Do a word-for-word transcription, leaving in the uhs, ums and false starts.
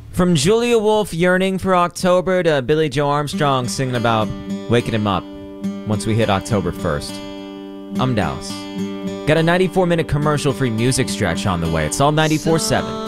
From Julia Wolf yearning for October to Billy Joe Armstrong singing about waking him up once we hit October first. I'm Dallas. Got a ninety-four minute commercial-free music stretch on the way. It's all ninety-four seven.